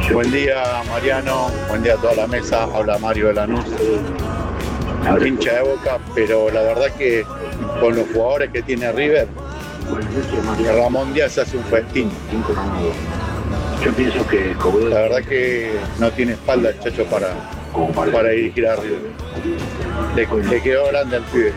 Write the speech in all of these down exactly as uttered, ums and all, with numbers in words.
Buen día, Mariano. Buen día a toda la mesa. Habla Mario de Lanús. Hincha de Boca, pero la verdad que con los jugadores que tiene River, Ramón Díaz hace un festín. Yo pienso que la verdad que no tiene espalda el Chacho para, para dirigir a River. Le, le quedó grande al pibe.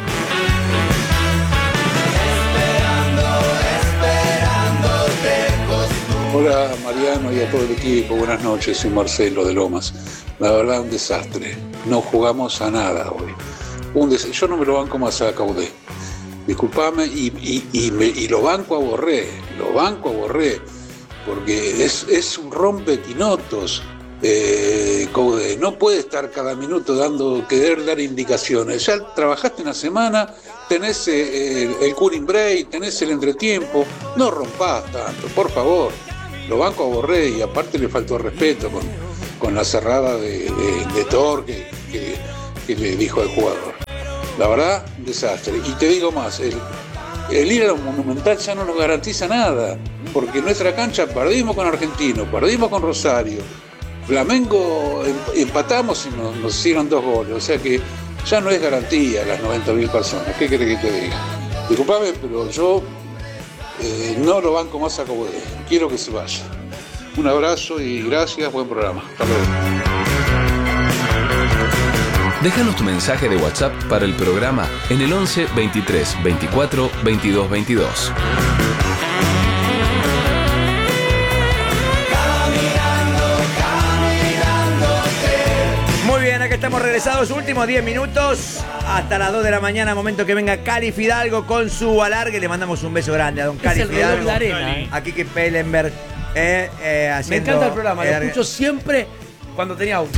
Hola Mariano y a todo el equipo, buenas noches, soy Marcelo de Lomas. La verdad, un desastre, no jugamos a nada hoy. Un des- Yo no me lo banco más a Caudé, disculpame, y, y, y, me, y lo banco a Borré, lo banco a Borré, porque es, es un rompequinotos. Eh, Caudé no puede estar cada minuto dando, querer dar indicaciones. Ya trabajaste una semana, tenés eh, el, el cooling break, tenés el entretiempo, no rompás tanto, por favor. Lo banco a Borré y aparte le faltó respeto con, con la cerrada de, de, de Thor que, que, que le dijo al jugador. La verdad, un desastre. Y te digo más, el, el ir a un Monumental ya no nos garantiza nada, porque en nuestra cancha perdimos con Argentino, perdimos con Rosario, Flamengo empatamos y nos, nos hicieron dos goles, o sea que ya no es garantía las noventa mil personas. ¿Qué querés que te diga? Disculpame, pero yo eh, no lo banco más a Caudé, quiero que se vaya. Un abrazo y gracias, buen programa. Hasta luego. Déjanos tu mensaje de WhatsApp para el programa en el once veintitrés veinticuatro veintidós veintidós. Muy bien, acá estamos regresados, últimos diez minutos hasta las dos de la mañana, momento que venga Cali Fidalgo con su alargue. Le mandamos un beso grande a don Cali Fidalgo, de arena, ¿eh? a Quique Pellenberg, eh, eh, haciendo... Me encanta el programa, lo el escucho siempre cuando tenía auto.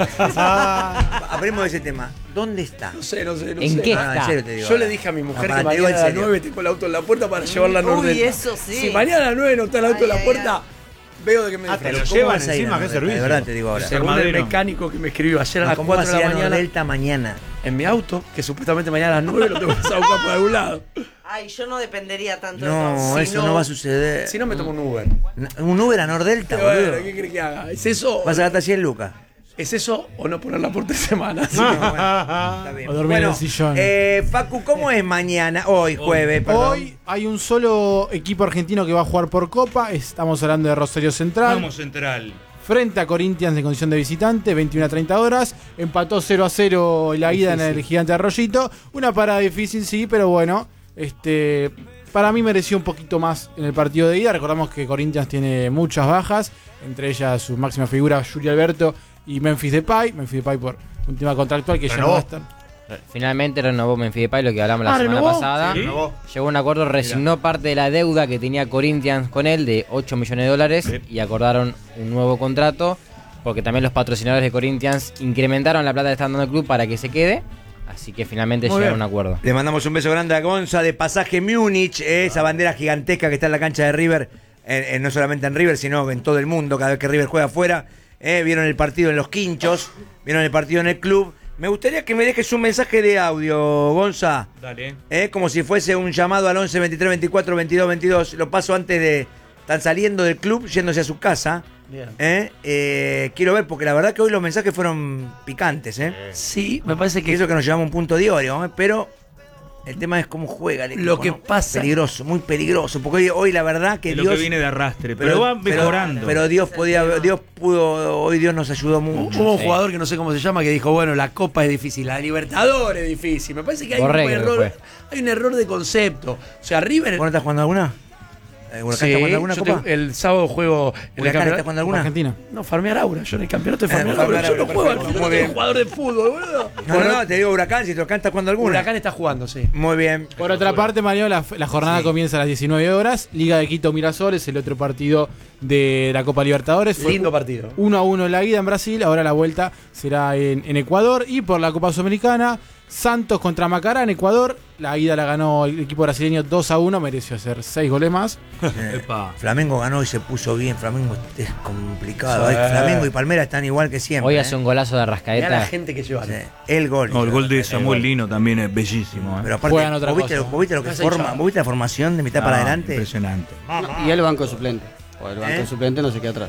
Hablemos de ese tema. ¿Dónde está? No sé, no sé, no ¿En sé. qué No, no, está? en serio te digo Yo ahora. le dije a mi mujer No, que para, te digo mañana en a las serio. nueve tengo el auto en la puerta para llevarla a Nordelta. Uy, eso sí. Si mañana a las nueve no está el auto en la Ay, puerta, ay, veo de que me Ah, te lo disfrazo. ¿Cómo llevan vas a ir encima, a qué Nordelta? servicio. De verdad te digo ahora. Según el Madero. mecánico que me escribió ayer a las ¿Cómo cuatro vas de a ir la a mañana Nordelta mañana? en mi auto, que supuestamente mañana a las nueve lo tengo que sacar por algún lado. Ay, yo no dependería tanto No, de Si eso no- no va a suceder. Si no, me tomo un Uber. Un Uber a Nordelta, Pero bueno, boludo. ¿qué crees que haga? ¿Es eso? Vas a gastar cien lucas. ¿Es eso o no ponerla por tres semanas? No, bueno, está bien. O dormir en Bueno, el sillón. eh, Facu, ¿cómo es mañana? Hoy, jueves, perdón. Hoy hay un solo equipo argentino que va a jugar por Copa. Estamos hablando de Rosario Central. Vamos Central. Frente a Corinthians en condición de visitante, veintiuna a treinta horas. Empató cero a cero la ida en el Gigante Arroyito. Una parada difícil, sí, pero bueno. Este, para mí mereció un poquito más en el partido de ida. Recordamos que Corinthians tiene muchas bajas, entre ellas su máxima figura, Julio Alberto y Memphis Depay. Memphis Depay por un tema contractual que ya no va a estar. Finalmente renovó Memphis Depay, lo que hablamos la Ah, semana ¿renovó? pasada. Sí. Llegó a un acuerdo, resignó parte de la deuda que tenía Corinthians con él de ocho millones de dólares Sí. y acordaron un nuevo contrato porque también los patrocinadores de Corinthians incrementaron la plata que están dando el club para que se quede. Así que finalmente Muy llegaron bien. a un acuerdo. Le mandamos un beso grande a Gonza de Pasaje Múnich, eh, esa bandera gigantesca que está en la cancha de River, eh, eh, no solamente en River, sino en todo el mundo, cada vez que River juega afuera. Eh, vieron el partido en los Quinchos, vieron el partido en el club. Me gustaría que me dejes un mensaje de audio, Gonza, Dale. eh, como si fuese un llamado al once veintitrés veinticuatro veintidós veintidós. Lo paso antes de... Están saliendo del club, yéndose a su casa. Bien. Eh, eh, quiero ver, porque la verdad que hoy los mensajes fueron picantes, ¿eh? Sí, me parece Que que eso que nos llevamos a un punto de oro, ¿eh? Pero el tema es cómo juega el equipo, Lo que ¿no? pasa- Peligroso, muy peligroso. Porque hoy, hoy la verdad que Lo Dios... que viene de arrastre, pero, va mejorando. Pero, Dios podía, Dios pudo, hoy Dios nos ayudó mucho. hubo un Sí. jugador que no sé cómo se llama que dijo, bueno, la Copa es difícil, la Libertadores es difícil. Me parece que hay Borré, un creo que error, fue. hay un error de concepto. O sea, River... ¿Vos no estás jugando alguna? Eh, ¿Huracán Sí, está jugando alguna yo copa? te- el sábado juego en el ¿Huracán está campeonato. jugando alguna? Argentina. No, farmear aura. Yo en el campeonato de Eh, farmear farmear aura. Yo no aura, juego al perfecto, fútbol, muy soy bien. jugador de fútbol, boludo. No, no, no, te digo Huracán, si Huracán está jugando alguna. Huracán está jugando, sí. Muy bien. Por otra parte, Mario, la, la jornada Sí. comienza a las diecinueve horas. Liga de Quito Mirasol es el otro partido de la Copa Libertadores. Fue Lindo partido. uno a uno la ida en Brasil, ahora la vuelta será en, en Ecuador. Y por la Copa Sudamericana, Santos contra Macará en Ecuador. La ida la ganó el equipo brasileño dos a uno, mereció hacer seis goles más. Eh, Epa. Flamengo ganó y se puso bien. Flamengo es complicado. Sí. ¿eh? Flamengo y Palmeiras están igual que siempre. Hoy ¿eh? hace un golazo de Mirá la Rascaeta. gente que lleva. Sí, el gol. No, el gol de Samuel Lino también es bellísimo. ¿eh? Pero aparte, Juegan otra ¿vos viste, cosa. lo, vos viste lo que Casa forma? hinchada. ¿Vos viste la formación de mitad para Ah, adelante? Impresionante. Y el banco suplente. O el banco ¿Eh? suplente no se queda atrás.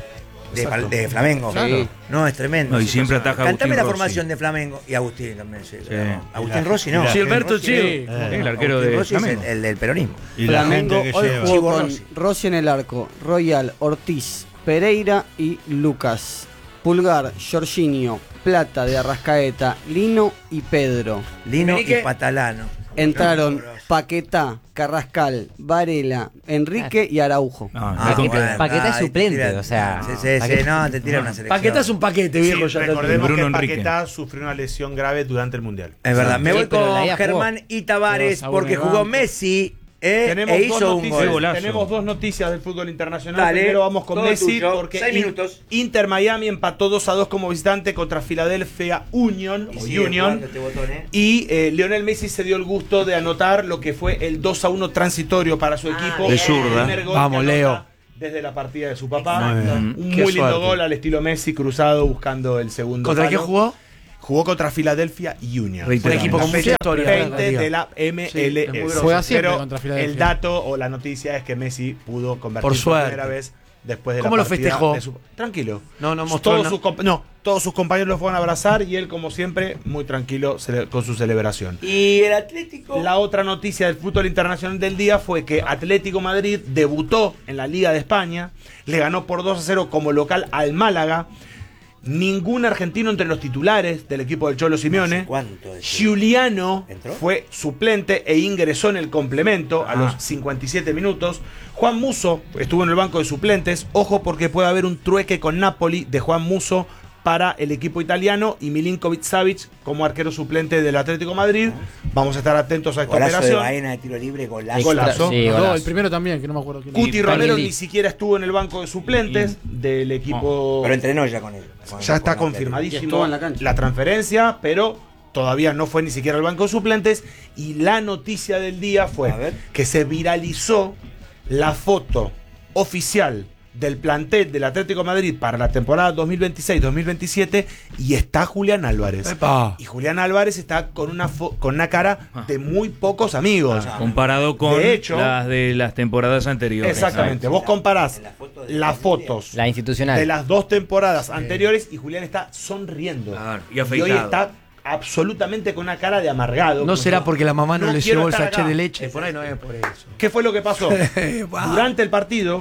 de, de Flamengo. Sí. No, es tremendo. No, y siempre ataja Cantame Agustín la Rossi. formación de Flamengo. Y Agustín también, sí. Sí. No, Agustín Rossi no. Gilberto Rossi, Gil, eh, el arquero Agustín de Rossi es el, Flamengo. el del peronismo. Y la Flamengo gente que hoy lleva. jugó con Rossi. Rossi en el arco, Royal, Ortiz, Pereira y Lucas. Pulgar, Jorginho, Plata de Arrascaeta, Lino y Pedro. Lino Dominique. y Patalano. Entraron No, Paquetá, Carrascal, Varela, Enrique y Araujo. No, Ah, no, Paquete- bueno, Paquetá es ay, te suplente, tira- o sea, Sí, sí, sí, Paquetá- no, te tira una selección. Paquetá es un paquete, viejo. Sí, ya te- recordemos Bruno que Enrique. Paquetá sufrió una lesión grave durante el Mundial. Es verdad, me Sí, voy pero la con ida jugó. Germán y Tavares Pero porque Saúl jugó Banco. Messi eh, Tenemos, e dos hizo un noticias, gol. golazo. tenemos dos noticias del fútbol internacional. Dale, Primero vamos con todo Messi tuyo. porque Seis In- minutos. Inter Miami empató dos a dos como visitante contra Philadelphia Union, Y o sigue Union jugando este botón, ¿eh? y eh, Lionel Messi se dio el gusto de anotar lo que fue el dos a uno transitorio para su equipo. De El zurda. primer gol Vamos, que anota Leo. Desde la partida de su papá. Muy bien. Un Qué muy lindo suerte. gol al estilo Messi cruzado buscando el segundo. ¿Contra qué palo. jugó? Jugó contra Philadelphia Union. Un equipo con mucha historia. veinte Liga. de la M L S. Sí, es muy grosso. Juega siempre Pero contra Philadelphia. el dato o la noticia es que Messi pudo convertir Por suerte. primera vez después de ¿Cómo la lo partida festejó? de su- Tranquilo. No, no mostró todos na- sus comp- no, todos sus compañeros lo fueron a abrazar y él, como siempre, muy tranquilo cele- con su celebración. Y el Atlético. La otra noticia del fútbol internacional del día fue que Atlético Madrid debutó en la Liga de España, le ganó por dos a cero como local al Málaga. Ningún argentino entre los titulares del equipo del Cholo Simeone. ¿Cuánto? de- Giuliano ¿Entró? fue suplente e ingresó en el complemento a Ah. los cincuenta y siete minutos. Juan Musso estuvo en el banco de suplentes. Ojo porque puede haber un trueque con Napoli de Juan Musso para el equipo italiano y Milinkovic Savic como arquero suplente del Atlético Madrid. Vamos a estar atentos a esta Golazo de operación. Baena de tiro libre, golazo. Extra- Golazo. sí, No, golazo. el primero también, que no me acuerdo quién Cuti Y Romero Tony ni Lee. siquiera estuvo en el banco de suplentes del equipo. Pero entrenó ya con él. con- Ya está con Atlético. Y confirmadísimo estuvo en la cancha. la transferencia, pero todavía no fue ni siquiera al banco de suplentes. Y la noticia del día fue A ver. que se viralizó la foto oficial del plantel del Atlético de Madrid para la temporada dos mil veintiséis dos mil veintisiete y está Julián Álvarez. Epa. Y Julián Álvarez está con una, fo- con una cara de muy pocos amigos. Comparado con De hecho- las de las temporadas anteriores. Exactamente, vos comparás En la foto de las fotos La institucional. de las dos temporadas anteriores y Julián está sonriendo. Claro, y y hoy afeitado. está absolutamente con una cara de amargado. No como será si- porque la mamá no, no le quiero llevó el estar sachet acá. de leche. Por ahí no es por eso. ¿Qué fue lo que pasó? Wow. Durante el partido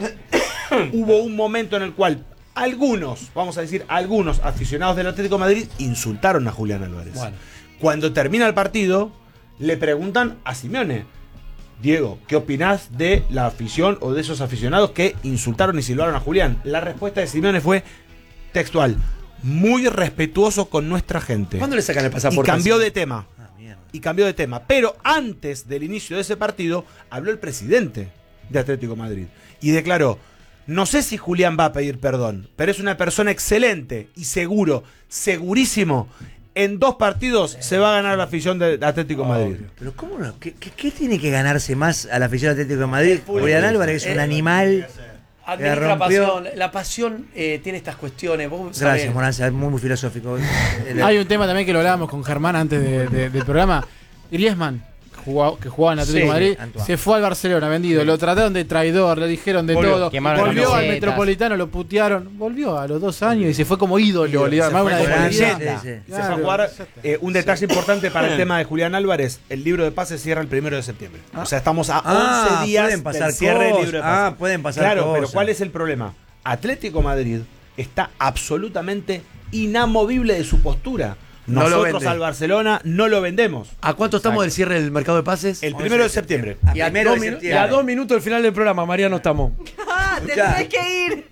hubo un momento en el cual algunos, vamos a decir, algunos aficionados del Atlético de Madrid insultaron a Julián Álvarez. Bueno. Cuando termina el partido, le preguntan a Simeone: Diego, ¿qué opinás de la afición o de esos aficionados que insultaron y silbaron a Julián? La respuesta de Simeone fue textual: muy respetuoso con nuestra gente. ¿Cuándo le sacan el Y pasaporte? cambió así? de tema. Y cambió de tema. Pero antes del inicio de ese partido, habló el presidente de Atlético de Madrid y declaró: no sé si Julián va a pedir perdón, pero es una persona excelente y seguro, segurísimo. En dos partidos se va a ganar la afición de Atlético de Madrid. Pero ¿cómo no? ¿Qué, qué, qué tiene que ganarse más a la afición Atlético de Madrid? Julián Álvarez es un Eh, animal. Administra rompió. pasión. La pasión eh, tiene estas cuestiones. Vos Gracias, sabés. Moranza, es muy, muy filosófico. Hay un tema también que lo hablábamos con Germán antes de- de- del programa. Griezmann, jugaba- que jugaba en Atlético Sí, de Madrid, Antoine. se fue al Barcelona, vendido. Lo trataron de traidor, le dijeron de Volvió. todo. Quemaron las Volvió al camisetas. Metropolitano, lo putearon. Volvió a los dos años y se fue como ídolo. Le Se armaron fue una como despedida. leyenda. Sí, sí. Se fue a jugar. Eh, un detalle importante para el tema de Julián Álvarez: el libro de pases cierra el primero de septiembre. O sea, estamos a Ah, once días pueden pasar del cierre del cosas. libro de pases. Ah, pueden pasar Claro, pero cosas. ¿cuál es el problema? Atlético Madrid está absolutamente inamovible de su postura. No lo Nosotros vende. al Barcelona no lo vendemos. ¿A cuánto estamos del cierre del mercado de pases? El primero de septiembre. A y, a primero dos de minu- septiembre. y a dos minutos del final del programa, Mariano, estamos. Ah, te Escuchá. tenés que ir.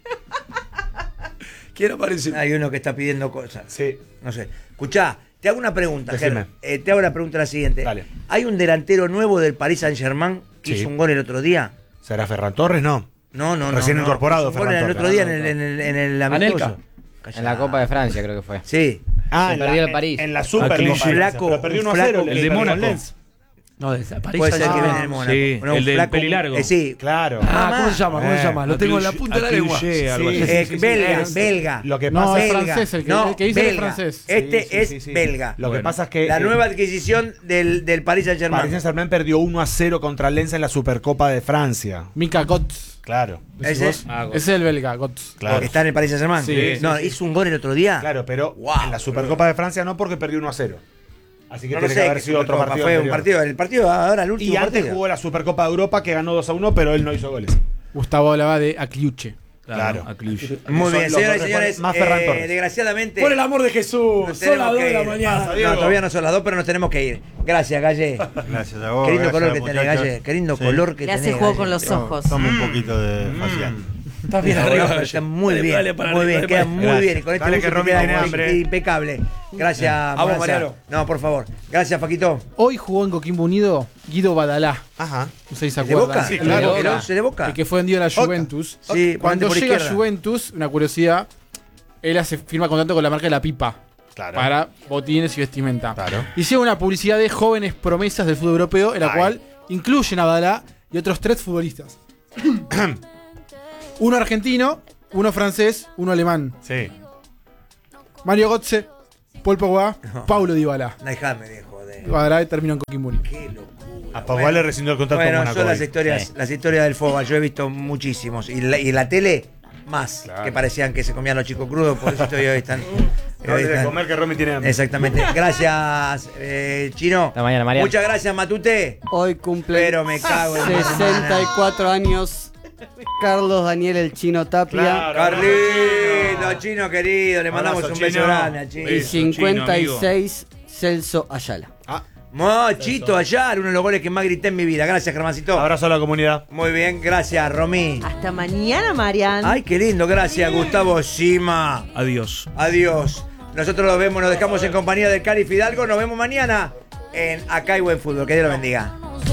¿Quién aparece? Hay uno que está pidiendo cosas. Sí. No sé. Escuchá, te hago una pregunta, Decime. Ger. Eh, te hago la pregunta la siguiente. Dale. ¿Hay un delantero nuevo del Paris Saint-Germain que Sí. hizo un gol el otro día? ¿Será Ferran Torres? No. No, no, no. Recién no. incorporado, Hizo un gol Ferran el Torres. otro día No, en no, el, en el, en el Anelka. amistoso. En la Copa de Francia, creo que fue. Sí. Ah, Se en perdió la, el París. En la Ah, Supercopa. un flaco, Pero perdió un uno a cero. flaco el de Mónaco. Lens. No, de París Puede ser que Saint-Germain. viene en el Mónaco. Sí, No, un el del flaco- pelilargo. eh, sí. Claro. Ah, ¿cómo se llama? ¿Cómo se Eh, llama? Lo tengo en la Acluche- punta de la lengua. Acluche, algo Sí, así. Eh, sí, sí, belga, es- belga. Lo que No, pasa es belga. francés, el que- no, el que dice es belga. francés. Este Sí, sí, es sí, sí. belga. Lo que Bueno. pasa es que La eh, nueva adquisición del, del Paris Saint Germain. Paris Saint-Germain perdió uno a cero contra Lens en la Supercopa de Francia. Mika Götze. Claro. ¿Decís Ese- vos? Ah, Götze. Ese es el belga, Götze. Claro. Está en el Paris Saint Germain. Sí, no, sí, sí. hizo un gol el otro día. Claro, pero Wow. en la Supercopa de Francia no, porque perdió uno a cero. Así que No lo tiene sé, que haber que sido otro Supercopa, partido. fue un anterior. partido, el partido ahora el último Y antes partido. jugó la Supercopa de Europa que ganó dos a uno, pero él no hizo goles. Gustavo hablaba de Acliuche. Claro. Acluche. Muy Son bien, los señoras y dos señores, más Ferran eh, Torres. desgraciadamente Por el amor de Jesús. nos Son las tenemos dos que de la ir. mañana. No, todavía no son las dos, pero nos tenemos que ir. Gracias, Galle. Gracias a vos. Qué lindo gracias, color que tenés, muchachos. Galle. Qué lindo Sí. color que Le tenés. hace juego Galle. con los ojos. Toma un poquito de facial. Estás bien Está arriba. bueno, está muy Dale, bien, dale para muy arriba, bien, dale queda para muy Gracias. bien. Y con este Dale uso que Romy queda tiene muy hambre. impecable. Gracias, Vamos, Manza. Mariano. No, por favor. Gracias, Paquito. Hoy jugó en Coquimbo Unido Guido Badalá. Ajá. No sé si se ¿El de acuerdan. Boca? Sí, El claro. de ¿El Boca. once de Boca? El que fue vendido a la Oca. Juventus. Sí, Cuando por llega a izquierda. Juventus, una curiosidad, él hace, firma contrato con la marca de La Pipa. Claro. Para botines y vestimenta. Claro. Hicieron una publicidad de jóvenes promesas del fútbol europeo, en la Ay. cual incluyen a Badalá y otros tres futbolistas. Uno argentino, uno francés, uno alemán. Sí. Mario Götze, Paul Pogba, Paulo Dybala. Dejame de joder. Badalá terminó en Coquimbo Unido. Qué locura. A Pogba le rescindió el contrato Bueno, con Mónaco. son las hoy. historias, Sí. las historias del fútbol. Yo he visto muchísimos. Y la, y la tele, más. Claro. Que parecían que se comían los chicos crudos. Por eso estoy hoy tan. No hoy tiene que tan- comer que Romy tiene hambre. Exactamente. Gracias, eh, Chino. Hasta mañana, Mariano. Muchas gracias, Matute. Hoy cumple Pero me cago en la sesenta y cuatro años Carlos Daniel el Chino Tapia. Claro. Carlito, Chino querido, le mandamos Abrazo, un beso Chino. grande al Chino. Y Eso, cincuenta y Chino, seis Celso Ayala. Mochito allá, uno de los goles que más grité en mi vida. Gracias, Germancito. Abrazo a la comunidad. Muy bien, gracias, Romy. Hasta mañana, Marian. Ay, qué lindo, gracias, Gustavo Sima. Adiós. Adiós. Nosotros los vemos, nos dejamos en compañía del Cali Fidalgo. Nos vemos mañana en Acá hay Buen Fútbol. Que Dios lo bendiga.